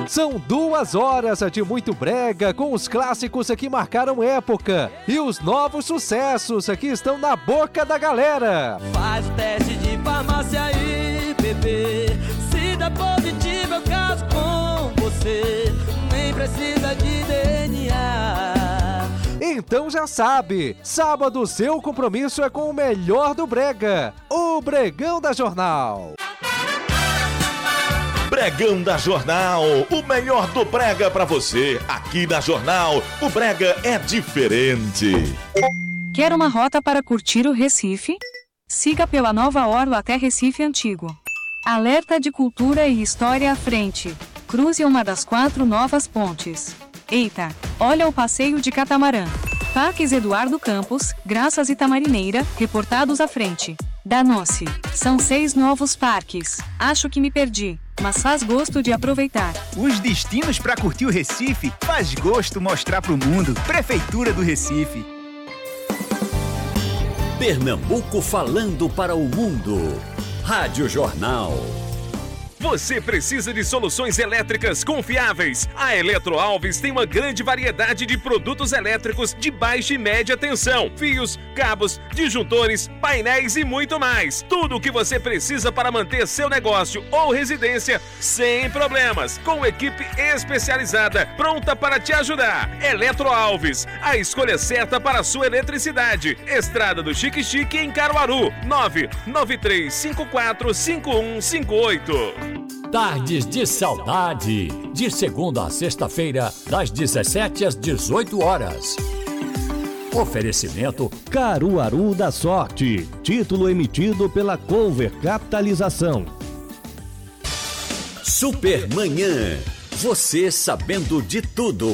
São 2 horas de muito brega com os clássicos que marcaram época e os novos sucessos que estão na boca da galera. Faz o teste de farmácia aí, bebê. Se dá positivo eu caso com você. Nem precisa de DNA. Então já sabe, sábado seu compromisso é com o melhor do brega, o Bregão da Jornal. Bregão da Jornal, o melhor do brega pra você. Aqui na Jornal, o brega é diferente. Quer uma rota para curtir o Recife? Siga pela Nova Orla até Recife Antigo. Alerta de cultura e história à frente. Cruze uma das 4 novas pontes. Eita, olha o passeio de catamarã. Parques Eduardo Campos, Graças e Tamarineira, reportados à frente. Danou-se. São 6 novos parques. Acho que me perdi, mas faz gosto de aproveitar. Os destinos para curtir o Recife faz gosto mostrar pro mundo. Prefeitura do Recife. Pernambuco falando para o mundo. Rádio Jornal. Você precisa de soluções elétricas confiáveis? A Eletro Alves tem uma grande variedade de produtos elétricos de baixa e média tensão, fios, cabos, disjuntores, painéis e muito mais. Tudo o que você precisa para manter seu negócio ou residência sem problemas, com equipe especializada pronta para te ajudar. Eletro Alves, a escolha certa para a sua eletricidade. Estrada do Chique Chique em Caruaru, 993545158. Tardes de Saudade, de segunda a sexta-feira, das 17 às 18 horas. Oferecimento Caruaru da Sorte, título emitido pela Cover Capitalização. Supermanhã, você sabendo de tudo.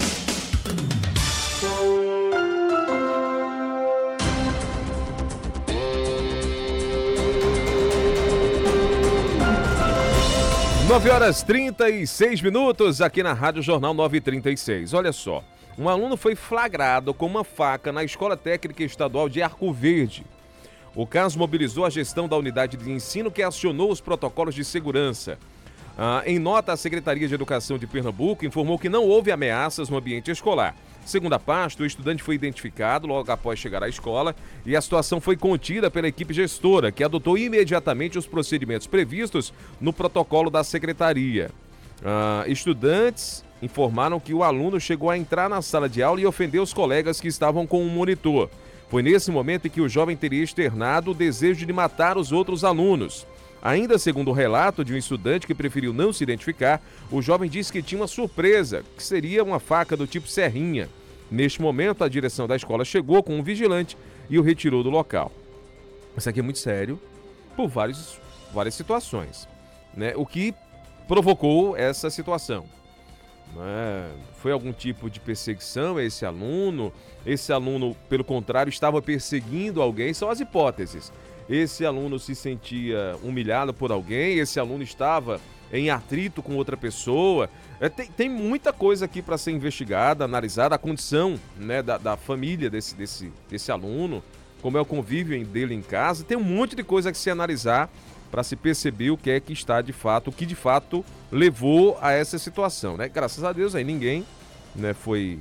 Nove horas 36 minutos aqui na Rádio Jornal 936. Olha só, um aluno foi flagrado com uma faca na Escola Técnica Estadual de Arco Verde. O caso mobilizou a gestão da unidade de ensino, que acionou os protocolos de segurança. Em nota, a Secretaria de Educação de Pernambuco informou que não houve ameaças no ambiente escolar. Segundo a pasta, o estudante foi identificado logo após chegar à escola e a situação foi contida pela equipe gestora, que adotou imediatamente os procedimentos previstos no protocolo da Secretaria. Estudantes informaram que o aluno chegou a entrar na sala de aula e ofendeu os colegas que estavam com um monitor. Foi nesse momento em que o jovem teria externado o desejo de matar os outros alunos. Ainda segundo o relato de um estudante que preferiu não se identificar, o jovem disse que tinha uma surpresa, que seria uma faca do tipo serrinha. Neste momento, a direção da escola chegou com um vigilante e o retirou do local. Isso aqui é muito sério, por várias situações, né? O que provocou essa situação? Foi algum tipo de perseguição a esse aluno? Esse aluno, pelo contrário, estava perseguindo alguém? São as hipóteses. Esse aluno se sentia humilhado por alguém, esse aluno estava em atrito com outra pessoa. Tem muita coisa aqui para ser investigada, analisada, a condição, né, da família desse aluno, como é o convívio dele em casa. Tem um monte de coisa que se analisar para se perceber o que é que está de fato, o que de fato levou a essa situação, né? Graças a Deus aí ninguém, né, foi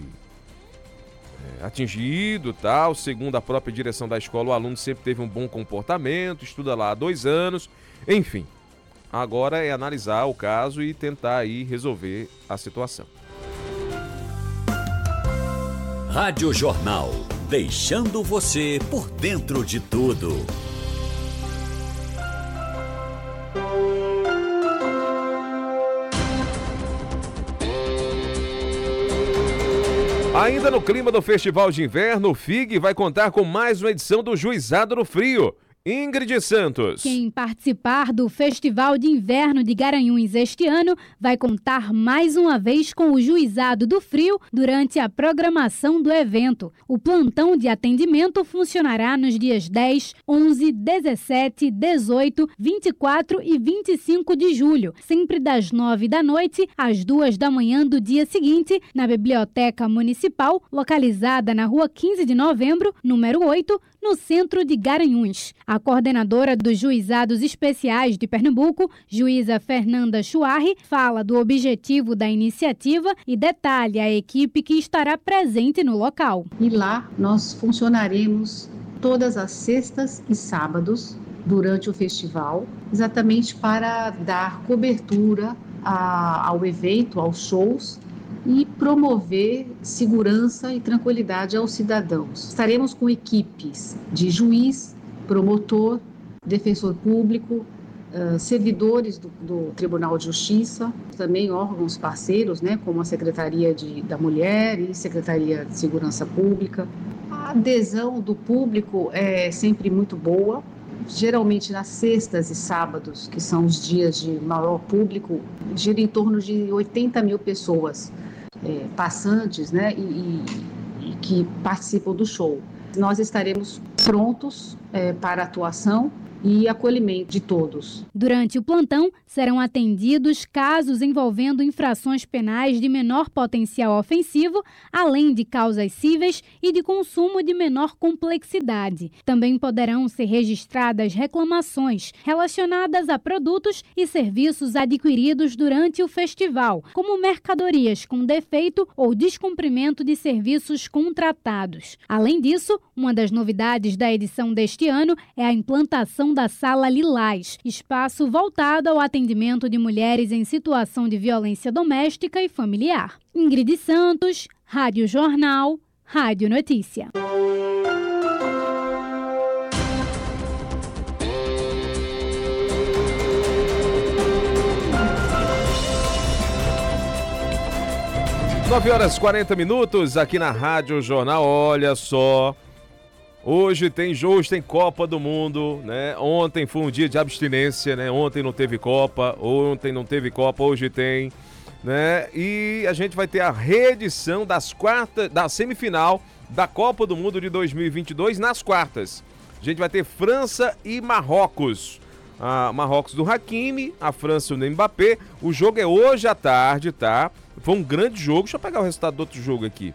atingido, tal. Segundo a própria direção da escola, o aluno sempre teve um bom comportamento, estuda lá há 2 anos, enfim. Agora é analisar o caso e tentar aí resolver a situação. Rádio Jornal, deixando você por dentro de tudo. Ainda no clima do Festival de Inverno, o FIG vai contar com mais uma edição do Juizado no Frio. Ingrid Santos. Quem participar do Festival de Inverno de Garanhuns este ano vai contar mais uma vez com o Juizado do Frio durante a programação do evento. O plantão de atendimento funcionará nos dias 10, 11, 17, 18, 24 e 25 de julho, sempre das 9 da noite às 2 da manhã do dia seguinte, na Biblioteca Municipal, localizada na Rua 15 de Novembro, número 8, no centro de Garanhuns. A coordenadora dos Juizados Especiais de Pernambuco, juíza Fernanda Chuarri, fala do objetivo da iniciativa e detalha a equipe que estará presente no local. E lá nós funcionaremos todas as sextas e sábados durante o festival, exatamente para dar cobertura ao evento, aos shows e promover segurança e tranquilidade aos cidadãos. Estaremos com equipes de juiz, promotor, defensor público, servidores do Tribunal de Justiça, também órgãos parceiros, né, como a Secretaria da Mulher e Secretaria de Segurança Pública. A adesão do público é sempre muito boa. Geralmente nas sextas e sábados, que são os dias de maior público, gira em torno de 80 mil pessoas passantes, né, e que participam do show. Nós estaremos prontos para a atuação e acolhimento de todos. Durante o plantão, serão atendidos casos envolvendo infrações penais de menor potencial ofensivo, além de causas cíveis e de consumo de menor complexidade. Também poderão ser registradas reclamações relacionadas a produtos e serviços adquiridos durante o festival, como mercadorias com defeito ou descumprimento de serviços contratados. Além disso, uma das novidades da edição deste ano é a implantação da Sala Lilás, espaço voltado ao atendimento de mulheres em situação de violência doméstica e familiar. Ingrid Santos, Rádio Jornal, Rádio Notícia. Nove horas 40 minutos aqui na Rádio Jornal. Olha só. Hoje tem Copa do Mundo, né? Ontem foi um dia de abstinência, né? Ontem não teve Copa, hoje tem, né? E a gente vai ter a reedição da semifinal da Copa do Mundo de 2022 nas quartas. A gente vai ter França e Marrocos. Marrocos do Hakimi, a França do Mbappé. O jogo é hoje à tarde, tá? Foi um grande jogo. Deixa eu pegar o resultado do outro jogo aqui.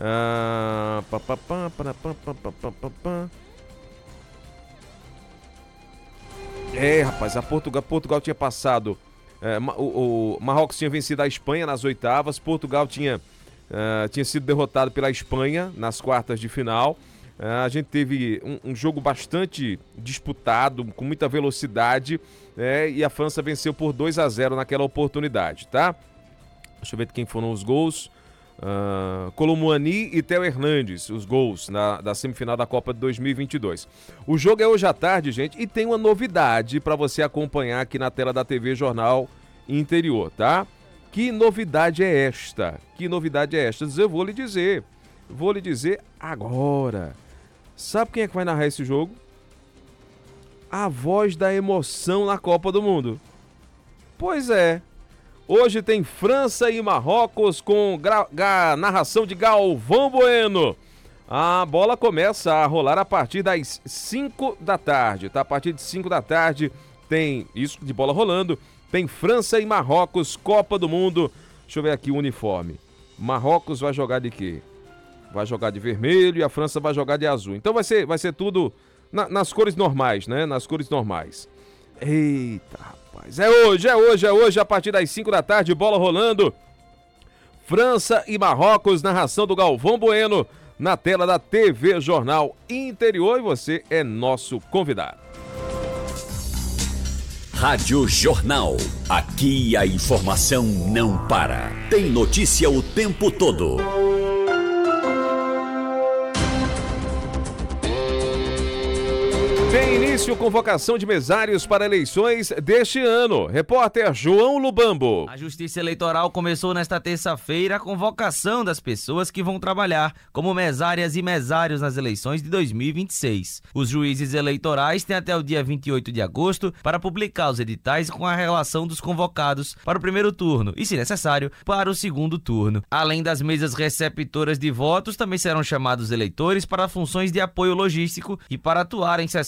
Rapaz, Portugal tinha passado. O Marrocos tinha vencido a Espanha nas oitavas. Portugal tinha sido derrotado pela Espanha nas quartas de final. A gente teve um jogo bastante disputado, com muita velocidade, e a França venceu por 2-0 naquela oportunidade, tá? Deixa eu ver quem foram os gols. Colomouani e Theo Hernandes, os gols da semifinal da Copa de 2022. O jogo é hoje à tarde, gente, e tem uma novidade para você acompanhar aqui na tela da TV Jornal Interior, tá? Que novidade é esta? Eu vou lhe dizer agora. Sabe quem é que vai narrar esse jogo? A voz da emoção na Copa do Mundo. Pois é. Hoje tem França e Marrocos com narração de Galvão Bueno. A bola começa a rolar a partir das 5 da tarde, tá? A partir de 5 da tarde tem isso de bola rolando. Tem França e Marrocos, Copa do Mundo. Deixa eu ver aqui o uniforme. Marrocos vai jogar de quê? Vai jogar de vermelho e a França vai jogar de azul. Então vai ser tudo nas cores normais, né? Nas cores normais. Eita, rapaz. É hoje, a partir das 5 da tarde, bola rolando. França e Marrocos, narração do Galvão Bueno, na tela da TV Jornal Interior, e você é nosso convidado. Rádio Jornal. Aqui a informação não para. Tem notícia o tempo todo. Tem início convocação de mesários para eleições deste ano. Repórter João Lubambo. A Justiça Eleitoral começou nesta terça-feira a convocação das pessoas que vão trabalhar como mesárias e mesários nas eleições de 2026. Os juízes eleitorais têm até o dia 28 de agosto para publicar os editais com a relação dos convocados para o primeiro turno e, se necessário, para o segundo turno. Além das mesas receptoras de votos, também serão chamados eleitores para funções de apoio logístico e para atuar em sessões de voto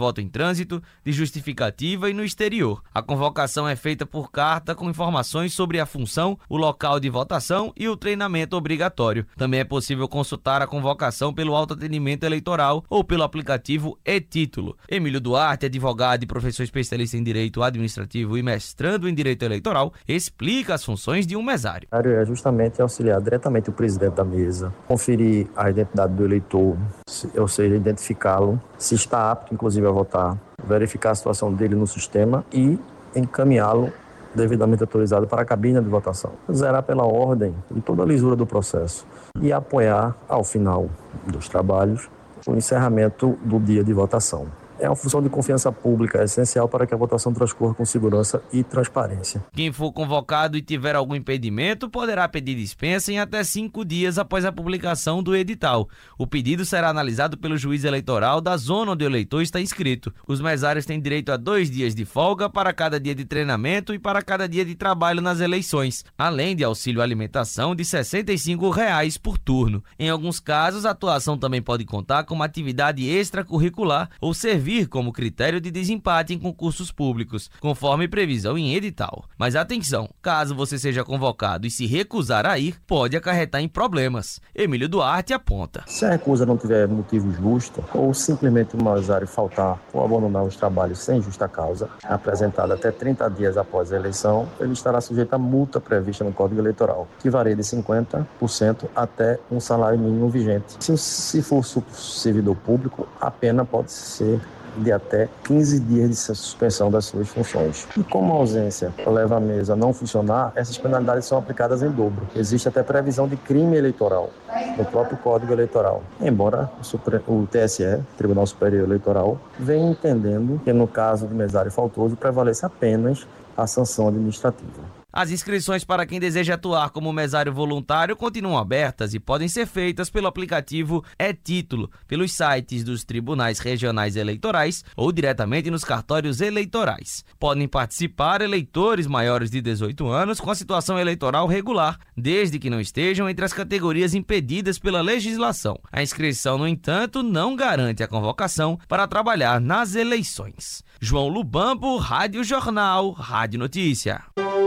voto em trânsito, de justificativa e no exterior. A convocação é feita por carta com informações sobre a função, o local de votação e o treinamento obrigatório. Também é possível consultar a convocação pelo autoatendimento eleitoral ou pelo aplicativo e-Título. Emílio Duarte, advogado e professor especialista em Direito Administrativo e mestrando em Direito Eleitoral, explica as funções de um mesário. É justamente auxiliar diretamente o presidente da mesa, conferir a identidade do eleitor, ou seja, identificá-lo, se está apto, inclusive, a votar, verificar a situação dele no sistema e encaminhá-lo devidamente autorizado para a cabine de votação. Zerar pela ordem e toda a lisura do processo e apoiar, ao final dos trabalhos, o encerramento do dia de votação. É uma função de confiança pública essencial para que a votação transcorra com segurança e transparência. Quem for convocado e tiver algum impedimento poderá pedir dispensa em até 5 dias após a publicação do edital. O pedido será analisado pelo juiz eleitoral da zona onde o eleitor está inscrito. Os mesários têm direito a 2 dias de folga para cada dia de treinamento e para cada dia de trabalho nas eleições, além de auxílio alimentação de R$ 65 por turno. Em alguns casos, a atuação também pode contar com uma atividade extracurricular ou servir como critério de desempate em concursos públicos, conforme previsão em edital. Mas atenção, caso você seja convocado e se recusar a ir, pode acarretar em problemas. Emílio Duarte aponta. Se a recusa não tiver motivo justo ou simplesmente o mesário faltar ou abandonar os trabalhos sem justa causa, apresentada até 30 dias após a eleição, ele estará sujeito à multa prevista no Código Eleitoral, que varia de 50% até um salário mínimo vigente. Se for servidor público, a pena pode ser de até 15 dias de suspensão das suas funções. E como a ausência leva a mesa a não funcionar, essas penalidades são aplicadas em dobro. Existe até previsão de crime eleitoral no próprio Código Eleitoral. Embora o TSE, Tribunal Superior Eleitoral, venha entendendo que no caso do mesário faltoso prevalece apenas a sanção administrativa. As inscrições para quem deseja atuar como mesário voluntário continuam abertas e podem ser feitas pelo aplicativo e-Título, pelos sites dos tribunais regionais eleitorais ou diretamente nos cartórios eleitorais. Podem participar eleitores maiores de 18 anos com a situação eleitoral regular, desde que não estejam entre as categorias impedidas pela legislação. A inscrição, no entanto, não garante a convocação para trabalhar nas eleições. João Lubambo, Rádio Jornal, Rádio Notícia.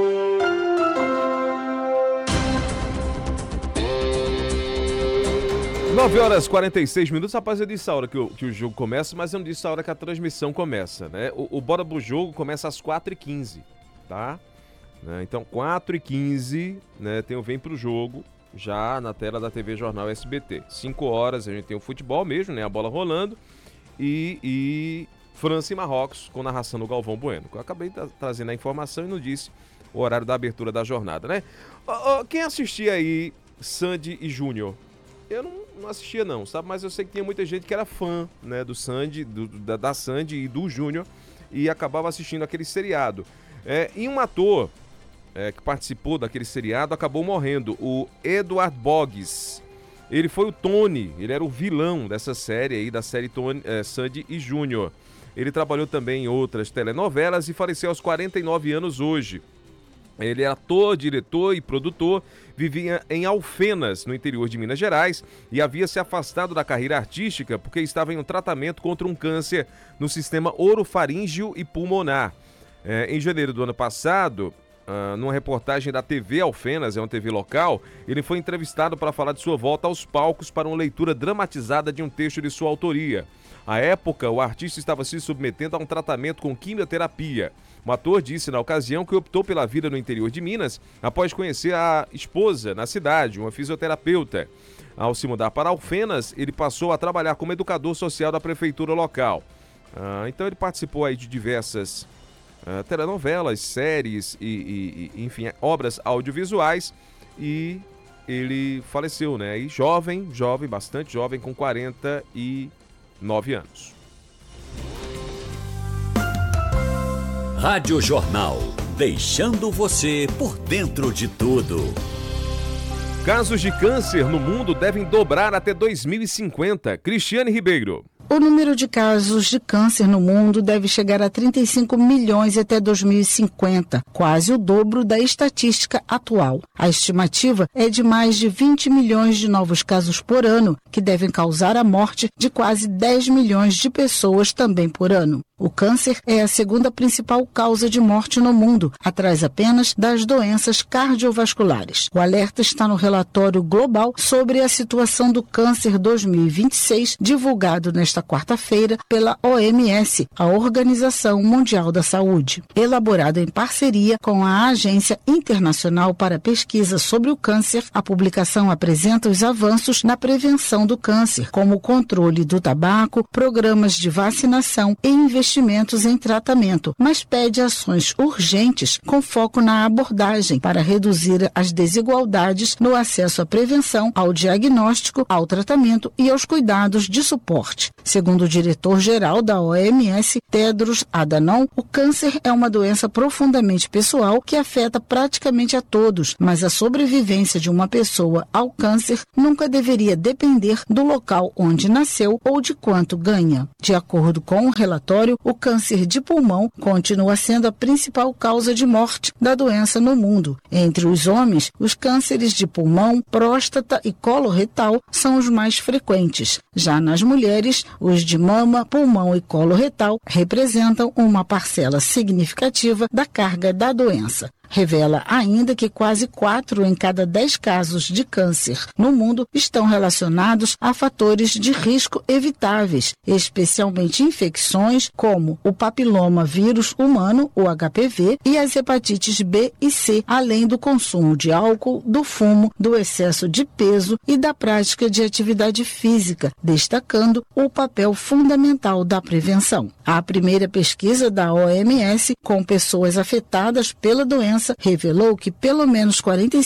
9h46. Rapaz, eu disse a hora que o jogo começa, mas eu não disse a hora que a transmissão começa, né? O Bora pro Jogo começa às 4h15, tá? Então, 4h15, né, tem o Vem Pro Jogo, já na tela da TV Jornal SBT. 5 horas a gente tem o futebol mesmo, né? A bola rolando. E França e Marrocos, com narração do Galvão Bueno. Eu acabei trazendo a informação e não disse o horário da abertura da jornada, né? Quem assistia aí Sandy e Júnior? Eu não assistia não, sabe? Mas eu sei que tinha muita gente que era fã, né, do Sandy, da Sandy e do Júnior e acabava assistindo aquele seriado. E um ator que participou daquele seriado acabou morrendo, o Edward Boggs. Ele foi o Tony, ele era o vilão dessa série aí, da série Sandy e Júnior. Ele trabalhou também em outras telenovelas e faleceu aos 49 anos hoje. Ele é ator, diretor e produtor, vivia em Alfenas, no interior de Minas Gerais, e havia se afastado da carreira artística porque estava em um tratamento contra um câncer no sistema orofaríngeo e pulmonar. Em janeiro do ano passado, numa reportagem da TV Alfenas, é uma TV local, ele foi entrevistado para falar de sua volta aos palcos para uma leitura dramatizada de um texto de sua autoria. À época, o artista estava se submetendo a um tratamento com quimioterapia. O ator disse na ocasião que optou pela vida no interior de Minas após conhecer a esposa na cidade, uma fisioterapeuta. Ao se mudar para Alfenas, ele passou a trabalhar como educador social da prefeitura local. Então ele participou aí de diversas telenovelas, séries e enfim, obras audiovisuais, e ele faleceu, né? E jovem, bastante jovem, com 49 anos. Rádio Jornal, deixando você por dentro de tudo. Casos de câncer no mundo devem dobrar até 2050. Cristiane Ribeiro. O número de casos de câncer no mundo deve chegar a 35 milhões até 2050, quase o dobro da estatística atual. A estimativa é de mais de 20 milhões de novos casos por ano, que devem causar a morte de quase 10 milhões de pessoas também por ano. O câncer é a segunda principal causa de morte no mundo, atrás apenas das doenças cardiovasculares. O alerta está no relatório global sobre a situação do câncer 2026, divulgado nesta quarta-feira pela OMS, a Organização Mundial da Saúde. Elaborado em parceria com a Agência Internacional para a Pesquisa sobre o Câncer, a publicação apresenta os avanços na prevenção do câncer, como o controle do tabaco, programas de vacinação e investimentos em tratamento, mas pede ações urgentes com foco na abordagem para reduzir as desigualdades no acesso à prevenção, ao diagnóstico, ao tratamento e aos cuidados de suporte. Segundo o diretor-geral da OMS, Tedros Adhanom, o câncer é uma doença profundamente pessoal que afeta praticamente a todos, mas a sobrevivência de uma pessoa ao câncer nunca deveria depender do local onde nasceu ou de quanto ganha. De acordo com o relatório, o câncer de pulmão continua sendo a principal causa de morte da doença no mundo. Entre os homens, os cânceres de pulmão, próstata e colo retal são os mais frequentes. Já nas mulheres, os de mama, pulmão e colo retal representam uma parcela significativa da carga da doença. Revela ainda que quase 4 em cada 10 casos de câncer no mundo estão relacionados a fatores de risco evitáveis, especialmente infecções como o papiloma vírus humano, o HPV, e as hepatites B e C, além do consumo de álcool, do fumo, do excesso de peso e da prática de atividade física, destacando o papel fundamental da prevenção. A primeira pesquisa da OMS com pessoas afetadas pela doença revelou que pelo menos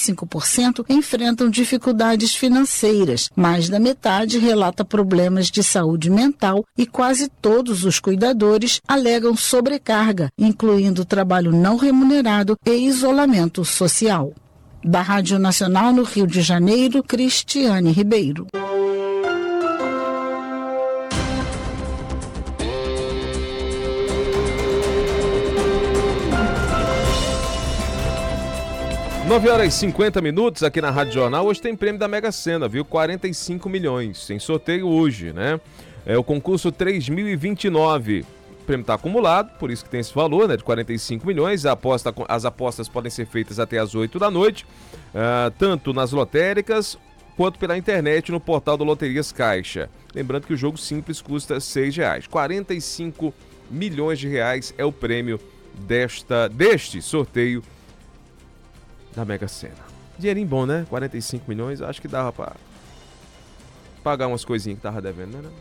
45% enfrentam dificuldades financeiras, mais da metade relata problemas de saúde mental e quase todos os cuidadores alegam sobrecarga, incluindo trabalho não remunerado e isolamento social. Da Rádio Nacional no Rio de Janeiro, Cristiane Ribeiro. 9 horas e 50 minutos aqui na Rádio Jornal. Hoje tem prêmio da Mega Sena, viu? 45 milhões. Tem sorteio hoje, né? É o concurso 3029. O prêmio está acumulado, por isso que tem esse valor, né? De 45 milhões. As apostas podem ser feitas até as 8 da noite, tanto nas lotéricas quanto pela internet no portal do Loterias Caixa. Lembrando que o jogo simples custa R$6. 45 milhões de reais é o prêmio deste sorteio da Mega Sena. Dinheirinho bom, né? 45 milhões, acho que dava pra pagar umas coisinhas que tava devendo, né?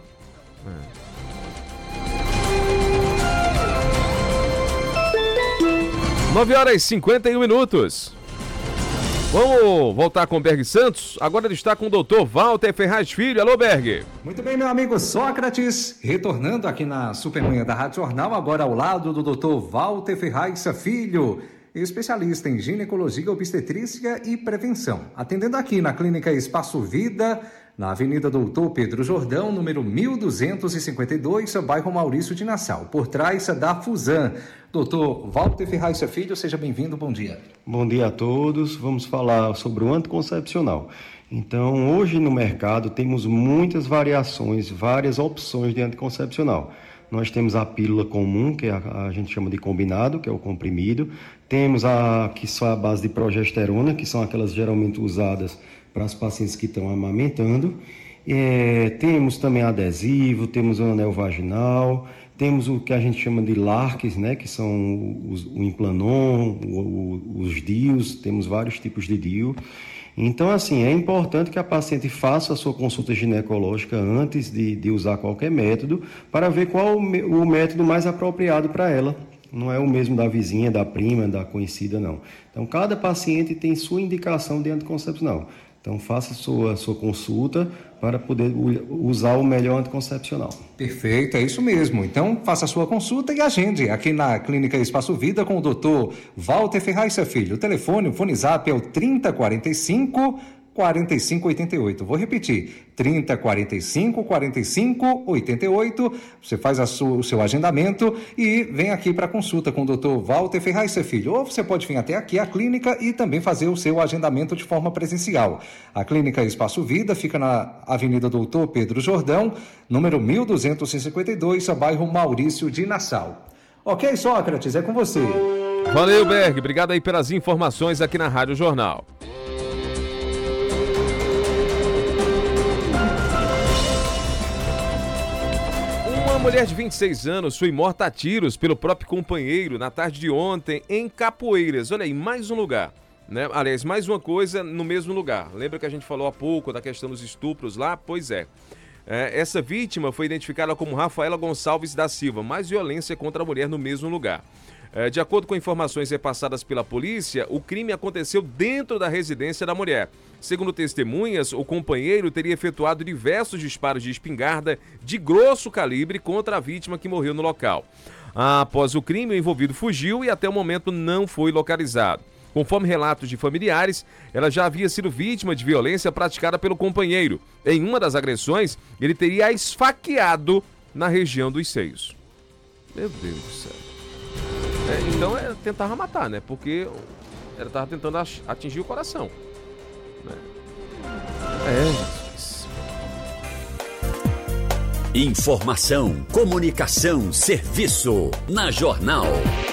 9 horas e 51 minutos. Vamos voltar com o Berg Santos. Agora ele está com o doutor Walter Ferraz Filho. Alô, Berg. Muito bem, meu amigo Sócrates. Retornando aqui na Supermanhã da Rádio Jornal, agora ao lado do doutor Walter Ferraz Filho, especialista em ginecologia, obstetrícia e prevenção. Atendendo aqui na Clínica Espaço Vida, na Avenida Doutor Pedro Jordão, número 1252, bairro Maurício de Nassau, por trás da Fusan. Doutor Walter Ferraz Filho, seja bem-vindo, bom dia. Bom dia a todos. Vamos falar sobre o anticoncepcional. Então, hoje no mercado temos muitas variações, várias opções de anticoncepcional. Nós temos a pílula comum, que a gente chama de combinado, que é o comprimido. Temos que são a base de progesterona, que são aquelas geralmente usadas para as pacientes que estão amamentando. Temos também adesivo, temos o anel vaginal, temos o que a gente chama de LARCs, né, que são o Implanon, os DIUs, temos vários tipos de DIU. Então, assim, é importante que a paciente faça a sua consulta ginecológica antes de usar qualquer método, para ver qual o método mais apropriado para ela. Não é o mesmo da vizinha, da prima, da conhecida, não. Então, cada paciente tem sua indicação de anticoncepcional. Então, faça a sua consulta para poder usar o melhor anticoncepcional. Perfeito, é isso mesmo. Então, faça a sua consulta e agende aqui na Clínica Espaço Vida com o Dr. Walter Ferraz Filho. O telefone, o fone zap é o 3045 4588. Vou repetir, 30 45 45 88. Você faz o seu agendamento e vem aqui para consulta com o Dr. Walter Ferraz Filho. Ou você pode vir até aqui à clínica e também fazer o seu agendamento de forma presencial. A clínica Espaço Vida fica na Avenida Doutor Pedro Jordão, número 1252, bairro Maurício de Nassau. Ok, Sócrates, é com você. Valeu, Berg. Obrigado aí pelas informações aqui na Rádio Jornal. Uma mulher de 26 anos foi morta a tiros pelo próprio companheiro na tarde de ontem em Capoeiras. Olha aí, mais um lugar, né? Aliás, mais uma coisa no mesmo lugar. Lembra que a gente falou há pouco da questão dos estupros lá? Pois é. Essa vítima foi identificada como Rafaela Gonçalves da Silva. Mais violência contra a mulher no mesmo lugar. De acordo com informações repassadas pela polícia, o crime aconteceu dentro da residência da mulher. Segundo testemunhas, o companheiro teria efetuado diversos disparos de espingarda de grosso calibre contra a vítima que morreu no local. Após o crime, o envolvido fugiu e até o momento não foi localizado. Conforme relatos de familiares, ela já havia sido vítima de violência praticada pelo companheiro. Em uma das agressões, ele teria a esfaqueado na região dos seios. Meu Deus do céu. Então ela tentava matar, né? Porque ela estava tentando atingir o coração. Né? Jesus. Informação, comunicação, serviço. Na Jornal.